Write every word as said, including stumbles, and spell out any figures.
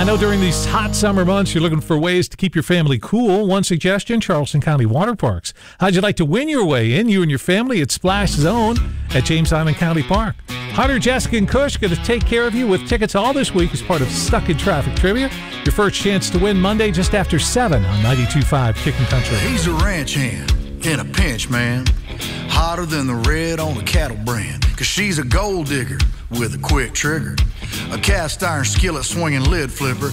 I know during these hot summer months, you're looking for ways to keep your family cool. One suggestion, Charleston County Water Parks. How'd you like to win your way in, you and your family, at Splash Zone at James Island County Park? Hunter, Jessica, and Kush going to take care of you with tickets all this week as part of Stuck in Traffic Trivia. Your first chance to win Monday just after seven on ninety-two point five Kicking Country. He's a ranch hand in a pinch, man. Hotter than the red on a cattle brand. Cause she's a gold digger with a quick trigger. A cast iron skillet swinging lid flipper.